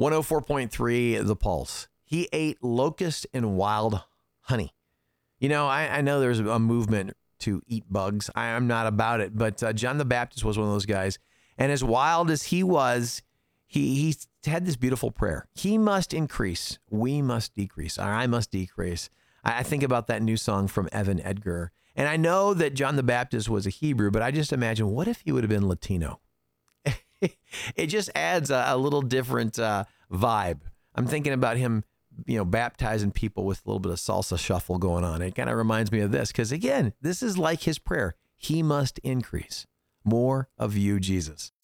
104.3 The Pulse. He ate locust and wild honey. You know, I know there's a movement to eat bugs. I'm not about it, but John the Baptist was one of those guys. And as wild as he was, he had this beautiful prayer. He must increase. We must decrease. Or I must decrease. I think about that new song from Evan Edgar. And I know that John the Baptist was a Hebrew, but I just imagine, what if he would have been Latino? It just adds a little different vibe. I'm thinking about him, baptizing people with a little bit of salsa shuffle going on. It kind of reminds me of this because, again, this is like his prayer. He must increase. More of you, Jesus.